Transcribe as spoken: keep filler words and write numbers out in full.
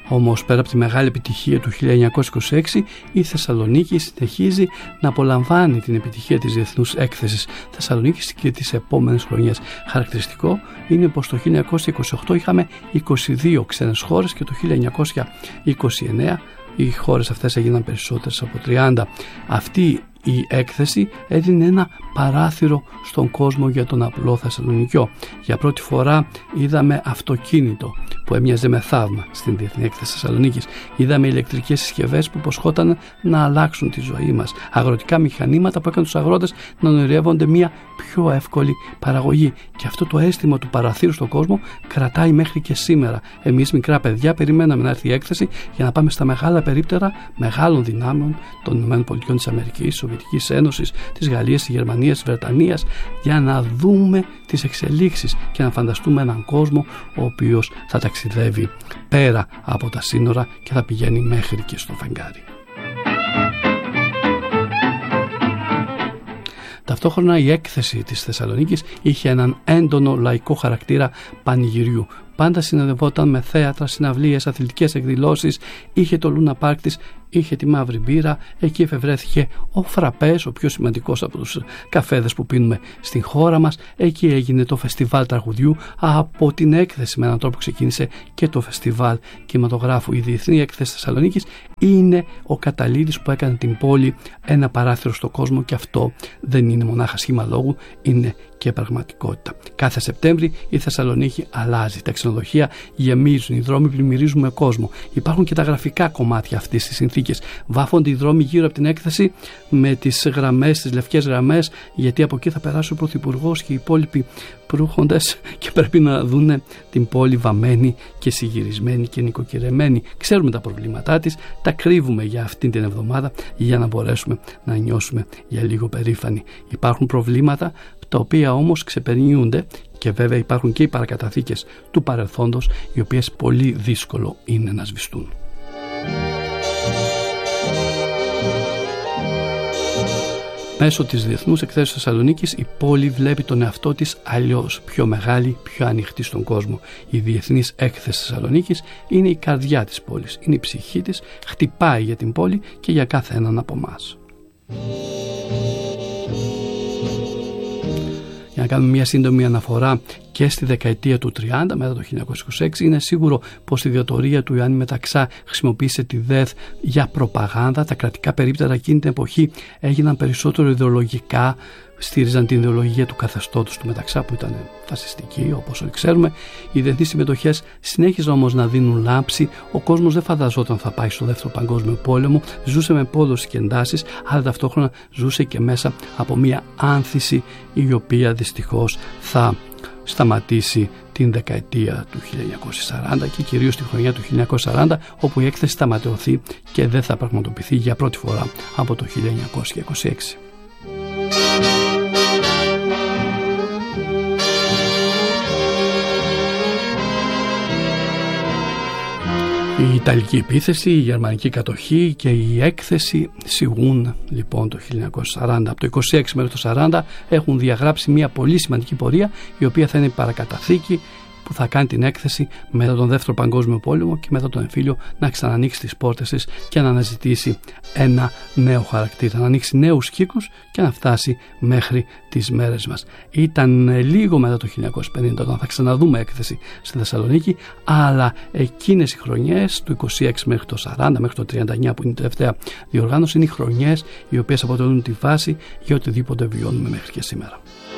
Όμως πέρα από τη μεγάλη επιτυχία του χίλια εννιακόσια είκοσι έξι, η Θεσσαλονίκη συνεχίζει να απολαμβάνει την επιτυχία της Διεθνούς Έκθεσης Θεσσαλονίκης και τις επόμενες χρονιές. Χαρακτηριστικό είναι πως το χίλια εννιακόσια είκοσι οκτώ είχαμε είκοσι δύο ξένες χώρες και το χίλια εννιακόσια είκοσι εννέα οι χώρες αυτές έγιναν περισσότερες από τριάντα. Αυτή η έκθεση έδινε ένα παράθυρο στον κόσμο για τον απλό Θεσσαλονικιό. Για πρώτη φορά είδαμε αυτοκίνητο που έμοιαζε με θαύμα στην Διεθνή Έκθεση Θεσσαλονίκης. Είδαμε ηλεκτρικές συσκευές που υποσχόταν να αλλάξουν τη ζωή μας. Αγροτικά μηχανήματα που έκαναν τους αγρότες να ονειρεύονται μια πιο εύκολη παραγωγή. Και αυτό το αίσθημα του παραθύρου στον κόσμο κρατάει μέχρι και σήμερα. Εμείς μικρά παιδιά περιμέναμε να έρθει η έκθεση για να πάμε στα μεγάλα περίπτερα μεγάλων δυνάμεων των ΗΠΑ, της Σοβιετικής Ένωσης, της Γαλλίας, της Γερμανίας, της Βρετανίας, για να δούμε τις εξελίξεις και να φανταστούμε έναν κόσμο ο οποίος θα ταξιδεύει πέρα από τα σύνορα και θα πηγαίνει μέχρι και στο φεγγάρι. Ταυτόχρονα η έκθεση της Θεσσαλονίκης είχε έναν έντονο λαϊκό χαρακτήρα πανηγυριού. Πάντα συνοδευόταν με θέατρα, συναυλίες, αθλητικές εκδηλώσεις, είχε το Λούνα Πάρκ της, είχε τη μαύρη μπύρα, εκεί εφευρέθηκε ο φραπές, ο πιο σημαντικός από τους καφέδες που πίνουμε στην χώρα μας, εκεί έγινε το φεστιβάλ τραγουδιού. Από την έκθεση με έναν τρόπο ξεκίνησε και το φεστιβάλ κινηματογράφου. Η Διεθνή Έκθεση Θεσσαλονίκης είναι ο καταλήτης που έκανε την πόλη ένα παράθυρο στον κόσμο και αυτό δεν είναι μονάχα σχήμα λόγου, είναι και πραγματικότητα. Κάθε Σεπτέμβρη η Θεσσαλονίκη αλλάζει. Τα ξενοδοχεία γεμίζουν, οι δρόμοι πλημμυρίζουν με κόσμο. Υπάρχουν και τα γραφικά κομμάτια αυτής της συνθήκης. Βάφονται οι δρόμοι γύρω από την έκθεση με τις γραμμές, τις λευκές γραμμές, γιατί από εκεί θα περάσει ο Πρωθυπουργός και οι υπόλοιποι προύχοντες και πρέπει να δούνε την πόλη βαμμένη και συγυρισμένη και νοικοκυρεμένη. Ξέρουμε τα προβλήματά της, τα κρύβουμε για αυτήν την εβδομάδα για να μπορέσουμε να νιώσουμε για λίγο περήφανοι. Υπάρχουν προβλήματα τα οποία όμως ξεπερνιούνται και βέβαια υπάρχουν και οι παρακαταθήκες του παρελθόντος, οι οποίες πολύ δύσκολο είναι να σβηστούν. Μέσω της Διεθνούς Εκθέσεως Θεσσαλονίκης η πόλη βλέπει τον εαυτό της αλλιώς, πιο μεγάλη, πιο ανοιχτή στον κόσμο. Η Διεθνής Έκθεση Θεσσαλονίκης είναι η καρδιά της πόλης, είναι η ψυχή της, χτυπάει για την πόλη και για κάθε έναν από εμάς. Για να κάνουμε μια σύντομη αναφορά και στη δεκαετία του τριάντα μετά το χίλια εννιακόσια είκοσι έξι, είναι σίγουρο πως η ιδιωτορία του Ιωάννη Μεταξά χρησιμοποίησε τη ΔΕΘ για προπαγάνδα. Τα κρατικά περίπτερα εκείνη την εποχή έγιναν περισσότερο ιδεολογικά, στήριζαν την ιδεολογία του καθεστώτος του Μεταξά που ήταν φασιστική όπως όλοι ξέρουμε. Οι διεθνείς συμμετοχές συνέχιζαν όμως να δίνουν λάμψη. Ο κόσμος δεν φανταζόταν θα πάει στο δεύτερο παγκόσμιο πόλεμο, ζούσε με πόλωση και εντάσεις, αλλά ταυτόχρονα ζούσε και μέσα από μια άνθηση η οποία δυστυχώς θα σταματήσει την δεκαετία του χίλια εννιακόσια σαράντα και κυρίως τη χρονιά του χίλια εννιακόσια σαράντα, όπου η έκθεση θα ματαιωθεί και δεν θα πραγματοποιηθεί για πρώτη φορά από το χίλια εννιακόσια είκοσι έξι. Η Ιταλική επίθεση, η Γερμανική κατοχή και η έκθεση σιγούν λοιπόν το χίλια εννιακόσια σαράντα. Από το είκοσι έξι μέχρι το σαράντα έχουν διαγράψει μια πολύ σημαντική πορεία, η οποία θα είναι η παρακαταθήκη που θα κάνει την έκθεση μετά τον Δεύτερο Παγκόσμιο Πόλεμο και μετά τον εμφύλιο να ξανανοίξει τις πόρτες της και να αναζητήσει ένα νέο χαρακτήρα, να ανοίξει νέους κύκλους και να φτάσει μέχρι τις μέρες μας. Ήταν λίγο μετά το χίλια εννιακόσια πενήντα όταν θα ξαναδούμε έκθεση στη Θεσσαλονίκη, αλλά εκείνες οι χρονιές του είκοσι έξι μέχρι το σαράντα, μέχρι το τριάντα εννέα που είναι η τελευταία διοργάνωση, είναι οι χρονιές οι οποίες αποτελούν τη βάση για οτιδήποτε βιώνουμε μέχρι και σήμερα.